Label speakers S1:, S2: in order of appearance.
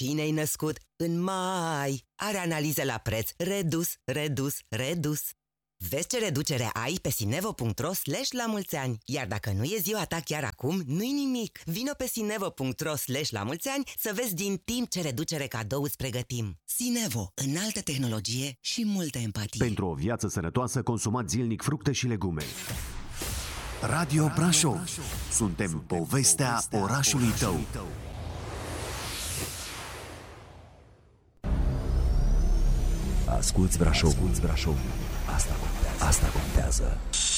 S1: Cine-ai născut în mai are analize la preț redus. Vezi ce reducere ai pe sinevo.ro/la-mulți-ani. Iar dacă nu e ziua ta chiar acum, nu-i nimic. Vino pe sinevo.ro/la-mulți-ani să vezi din timp ce reducere cadou îți pregătim. Sinevo, înaltă tehnologie și multă empatie.
S2: Pentru o viață sănătoasă, consumați zilnic fructe și legume. Radio Brașov. Suntem povestea orașului tău.
S3: Asculți Brașovul. Asta contează.